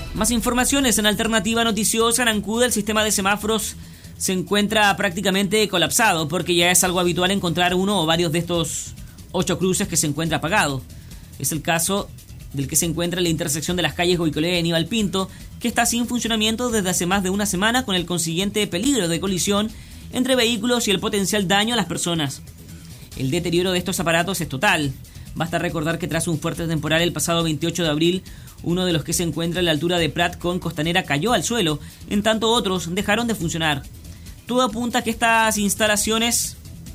Más informaciones en Alternativa Noticiosa. En Ancud el sistema de semáforos se encuentra prácticamente colapsado porque ya es algo habitual encontrar uno o varios de estos 8 cruces que se encuentra apagado. Es el caso del que se encuentra en la intersección de las calles Goicolea y Aníbal Pinto, que está sin funcionamiento desde hace más de una semana, con el consiguiente peligro de colisión entre vehículos y el potencial daño a las personas. El deterioro de estos aparatos es total. Basta recordar que tras un fuerte temporal el pasado 28 de abril, uno de los que se encuentra a la altura de Prat con Costanera cayó al suelo, en tanto otros dejaron de funcionar. Todo apunta a que estas instalaciones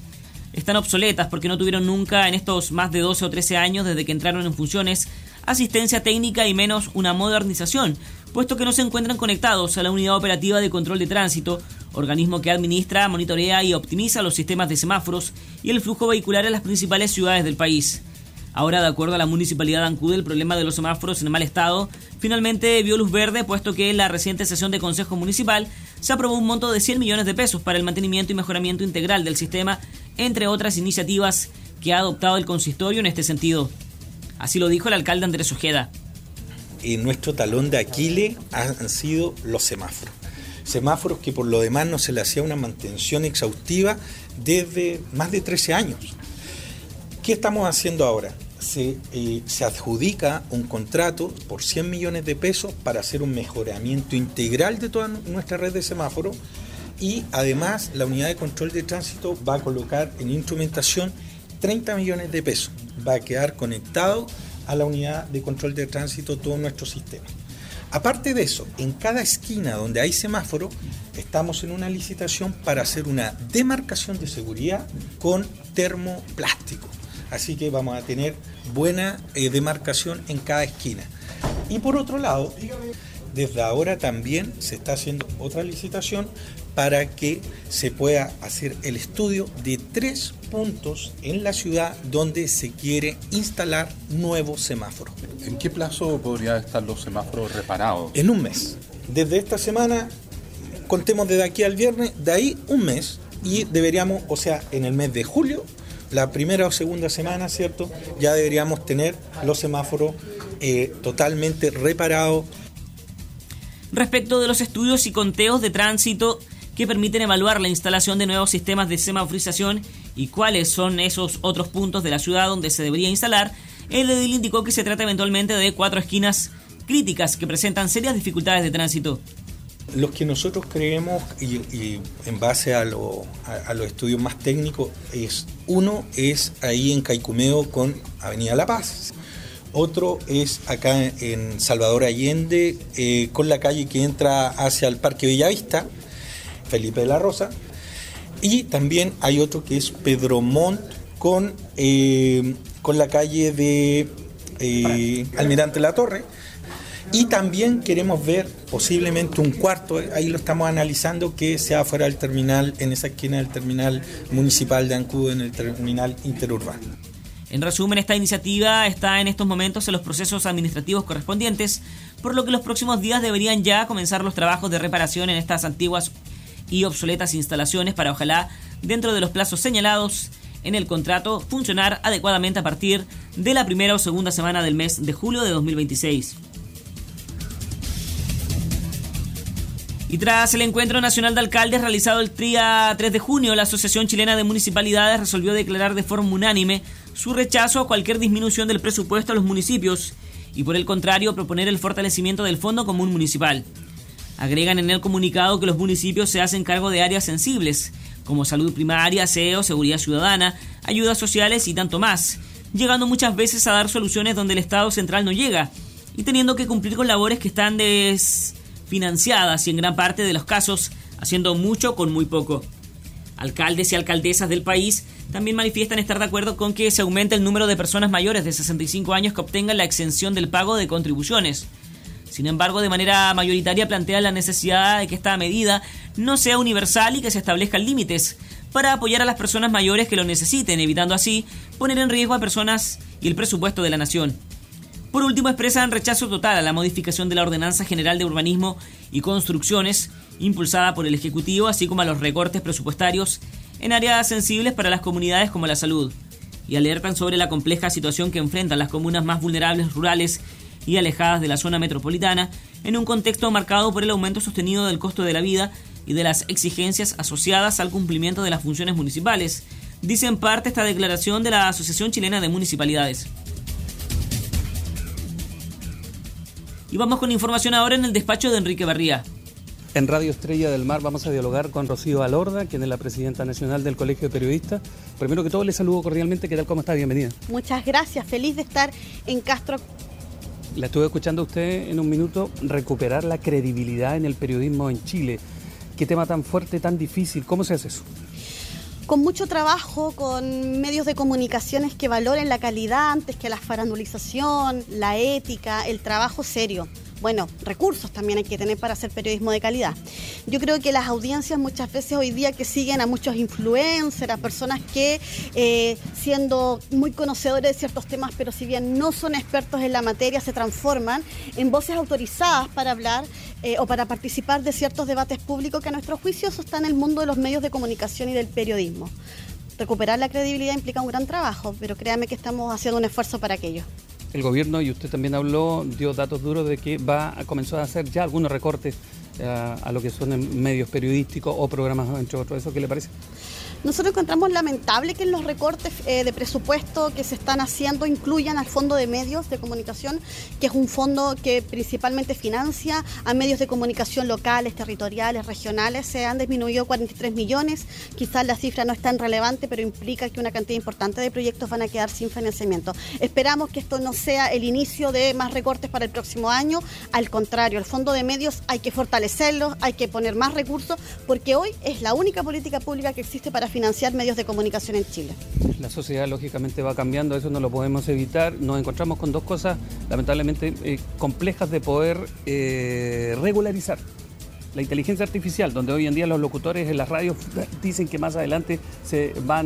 están obsoletas porque no tuvieron nunca en estos más de 12 o 13 años desde que entraron en funciones asistencia técnica y menos una modernización, puesto que no se encuentran conectados a la Unidad Operativa de Control de Tránsito, organismo que administra, monitorea y optimiza los sistemas de semáforos y el flujo vehicular en las principales ciudades del país. Ahora, de acuerdo a la Municipalidad de Ancud, el problema de los semáforos en mal estado finalmente vio luz verde, puesto que en la reciente sesión de Consejo Municipal se aprobó un monto de 100 millones de pesos para el mantenimiento y mejoramiento integral del sistema, entre otras iniciativas que ha adoptado el consistorio en este sentido. Así lo dijo el alcalde Andrés Ojeda. Nuestro talón de Aquiles han sido los semáforos. Semáforos que por lo demás no se le hacía una mantención exhaustiva desde más de 13 años. ¿Qué estamos haciendo ahora? Se adjudica un contrato por 100 millones de pesos para hacer un mejoramiento integral de toda nuestra red de semáforos, y además la unidad de control de tránsito va a colocar en instrumentación 30 millones de pesos. Va a quedar conectado a la unidad de control de tránsito todo nuestro sistema. Aparte de eso, en cada esquina donde hay semáforo, estamos en una licitación para hacer una demarcación de seguridad con termoplástico. Así que vamos a tener buena demarcación en cada esquina. Y por otro lado, desde ahora también se está haciendo otra licitación para que se pueda hacer el estudio de 3 puntos en la ciudad donde se quiere instalar nuevos semáforos. ¿En qué plazo podrían estar los semáforos reparados? En un mes. Desde esta semana, contemos desde aquí al viernes, de ahí un mes, y deberíamos, o sea, en el mes de julio, la primera o segunda semana, ¿cierto?, ya deberíamos tener los semáforos totalmente reparados. Respecto de los estudios y conteos de tránsito que permiten evaluar la instalación de nuevos sistemas de semaforización y cuáles son esos otros puntos de la ciudad donde se debería instalar, el edil indicó que se trata eventualmente de 4 esquinas críticas que presentan serias dificultades de tránsito. Los que nosotros creemos, y en base a los estudios más técnicos, uno es ahí en Caicumeo con Avenida La Paz. Otro es acá en Salvador Allende, con la calle que entra hacia el Parque Bellavista, Felipe de la Rosa. Y también hay otro que es Pedro Montt con la calle de Almirante La Torre. Y también queremos ver posiblemente un cuarto, ahí lo estamos analizando, que sea fuera del terminal, en esa esquina del terminal municipal de Ancud, en el terminal interurbano. En resumen, esta iniciativa está en estos momentos en los procesos administrativos correspondientes, por lo que los próximos días deberían ya comenzar los trabajos de reparación en estas antiguas y obsoletas instalaciones para, ojalá, dentro de los plazos señalados en el contrato, funcionar adecuadamente a partir de la primera o segunda semana del mes de julio de 2026. Y tras el Encuentro Nacional de Alcaldes realizado el día 3 de junio, la Asociación Chilena de Municipalidades resolvió declarar de forma unánime su rechazo a cualquier disminución del presupuesto a los municipios y, por el contrario, proponer el fortalecimiento del Fondo Común Municipal. Agregan en el comunicado que los municipios se hacen cargo de áreas sensibles, como salud primaria, aseo, seguridad ciudadana, ayudas sociales y tanto más, llegando muchas veces a dar soluciones donde el Estado central no llega y teniendo que cumplir con labores que están financiadas y en gran parte de los casos haciendo mucho con muy poco. Alcaldes y alcaldesas del país también manifiestan estar de acuerdo con que se aumente el número de personas mayores de 65 años que obtengan la exención del pago de contribuciones. Sin embargo, de manera mayoritaria plantean la necesidad de que esta medida no sea universal y que se establezcan límites para apoyar a las personas mayores que lo necesiten, evitando así poner en riesgo a personas y el presupuesto de la nación. Por último, expresan rechazo total a la modificación de la Ordenanza General de Urbanismo y Construcciones, impulsada por el Ejecutivo, así como a los recortes presupuestarios en áreas sensibles para las comunidades como la salud, y alertan sobre la compleja situación que enfrentan las comunas más vulnerables rurales y alejadas de la zona metropolitana, en un contexto marcado por el aumento sostenido del costo de la vida y de las exigencias asociadas al cumplimiento de las funciones municipales, dice en parte esta declaración de la Asociación Chilena de Municipalidades. Y vamos con información ahora en el despacho de Enrique Barría. En Radio Estrella del Mar vamos a dialogar con Rocío Alorda, quien es la presidenta nacional del Colegio de Periodistas. Primero que todo, le saludo cordialmente. ¿Qué tal? ¿Cómo está? Bienvenida. Muchas gracias. Feliz de estar en Castro. La estuve escuchando a usted en un minuto, recuperar la credibilidad en el periodismo en Chile. ¿Qué tema tan fuerte, tan difícil? ¿Cómo se hace eso? Con mucho trabajo, con medios de comunicaciones que valoren la calidad antes que la farandulización, la ética, el trabajo serio. Bueno, recursos también hay que tener para hacer periodismo de calidad. Yo creo que las audiencias muchas veces hoy día que siguen a muchos influencers, a personas que siendo muy conocedores de ciertos temas, pero si bien no son expertos en la materia, se transforman en voces autorizadas para hablar o para participar de ciertos debates públicos que a nuestro juicio eso está en el mundo de los medios de comunicación y del periodismo. Recuperar la credibilidad implica un gran trabajo, pero créame que estamos haciendo un esfuerzo para aquello. El gobierno, y usted también habló, dio datos duros de que comenzó a hacer ya algunos recortes a lo que son medios periodísticos o programas, entre otros. ¿Eso qué le parece? Nosotros encontramos lamentable que en los recortes de presupuesto que se están haciendo incluyan al Fondo de Medios de Comunicación, que es un fondo que principalmente financia a medios de comunicación locales, territoriales, regionales. Se han disminuido 43 millones. Quizás la cifra no es tan relevante, pero implica que una cantidad importante de proyectos van a quedar sin financiamiento. Esperamos que esto no sea el inicio de más recortes para el próximo año. Al contrario, el Fondo de Medios hay que fortalecerlo, hay que poner más recursos, porque hoy es la única política pública que existe para financiar medios de comunicación en Chile. La sociedad lógicamente va cambiando, eso no lo podemos evitar. Nos encontramos con dos cosas lamentablemente complejas de poder regularizar. La inteligencia artificial, donde hoy en día los locutores en las radios dicen que más adelante se va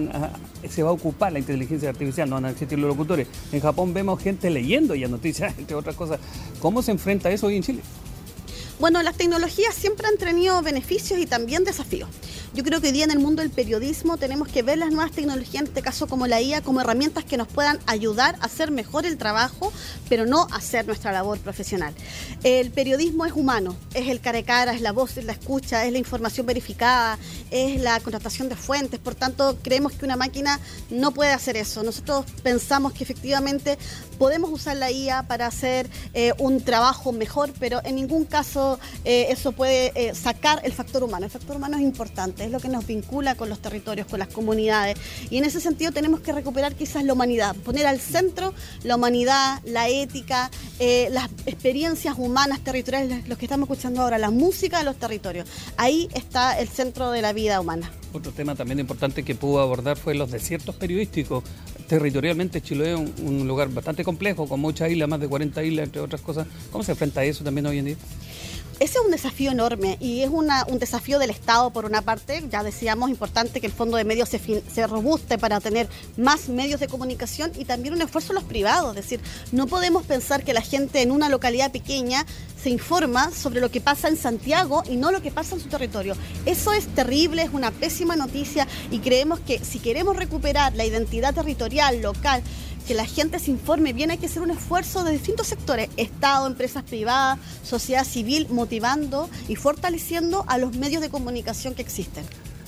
a ocupar la inteligencia artificial, no van a existir los locutores. En Japón vemos gente leyendo ya noticias, entre otras cosas. ¿Cómo se enfrenta eso hoy en Chile? Bueno, las tecnologías siempre han tenido beneficios y también desafíos. Yo creo que hoy día en el mundo del periodismo tenemos que ver las nuevas tecnologías, en este caso como la IA, como herramientas que nos puedan ayudar a hacer mejor el trabajo, pero no hacer nuestra labor profesional. El periodismo es humano, es el cara a cara, es la voz, es la escucha, es la información verificada, es la contratación de fuentes. Por tanto, creemos que una máquina no puede hacer eso. Nosotros pensamos que efectivamente podemos usar la IA para hacer un trabajo mejor, pero en ningún caso eso puede sacar el factor humano. El factor humano es importante, es lo que nos vincula con los territorios, con las comunidades, y en ese sentido tenemos que recuperar quizás la humanidad, poner al centro la humanidad, la ética, las experiencias humanas territoriales, los que estamos escuchando ahora, la música de los territorios. Ahí está el centro de la vida humana. Otro tema también importante que pudo abordar fue los desiertos periodísticos. Territorialmente Chiloé es un lugar bastante complejo, con muchas islas, más de 40 islas, entre otras cosas. ¿Cómo se enfrenta a eso también hoy en día? Ese es un desafío enorme y es un desafío del Estado por una parte. Ya decíamos, importante que el Fondo de Medios se robuste para tener más medios de comunicación, y también un esfuerzo de los privados. Es decir, no podemos pensar que la gente en una localidad pequeña se informa sobre lo que pasa en Santiago y no lo que pasa en su territorio. Eso es terrible, es una pésima noticia, y creemos que si queremos recuperar la identidad territorial, local, que la gente se informe bien, hay que hacer un esfuerzo de distintos sectores: Estado, empresas privadas, sociedad civil, motivando y fortaleciendo a los medios de comunicación que existen.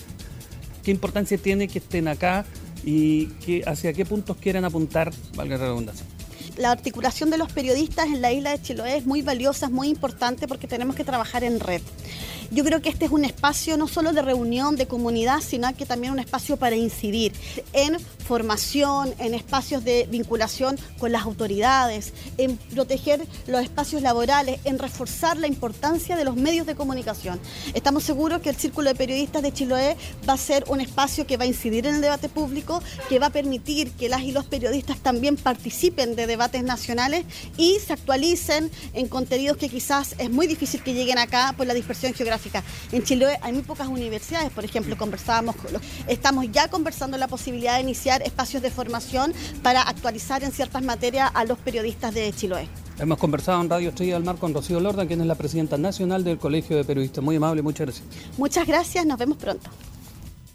¿Qué importancia tiene que estén acá y hacia qué puntos quieren apuntar, valga la redundancia? La articulación de los periodistas en la isla de Chiloé es muy valiosa, es muy importante, porque tenemos que trabajar en red. Yo creo que este es un espacio no solo de reunión, de comunidad, sino que también un espacio para incidir en formación, en espacios de vinculación con las autoridades, en proteger los espacios laborales, en reforzar la importancia de los medios de comunicación. Estamos seguros que el Círculo de Periodistas de Chiloé va a ser un espacio que va a incidir en el debate público, que va a permitir que las y los periodistas también participen de debates nacionales y se actualicen en contenidos que quizás es muy difícil que lleguen acá por la dispersión geográfica. En Chiloé hay muy pocas universidades, por ejemplo, estamos ya conversando la posibilidad de iniciar espacios de formación para actualizar en ciertas materias a los periodistas de Chiloé. Hemos conversado en Radio Estrella del Mar con Rocío Alorda, quien es la presidenta nacional del Colegio de Periodistas. Muy amable, muchas gracias. Muchas gracias, nos vemos pronto.